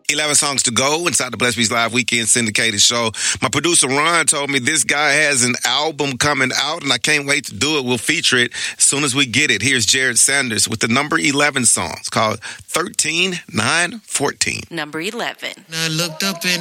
11 songs to go inside the Blessed Beats Live Weekend syndicated show. My producer, Ron, told me this guy has an album coming out, and I can't wait to do it. We'll feature it as soon as we get it. Here's Jared Sanders with the number 11 song. It's called 13, 9, 14. Number 11. I looked up in